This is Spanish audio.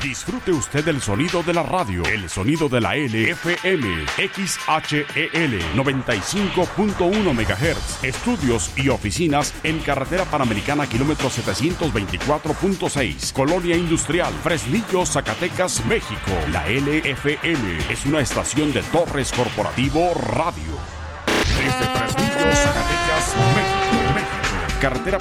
Disfrute usted el sonido de la radio, el sonido de la LFM, XHEL 95.1 MHz. Estudios y oficinas en Carretera Panamericana, kilómetro 724.6, Colonia Industrial, Fresnillo, Zacatecas, México. La LFM es una estación de Torres Corporativo Radio. Desde Fresnillo, Zacatecas, México. Carretera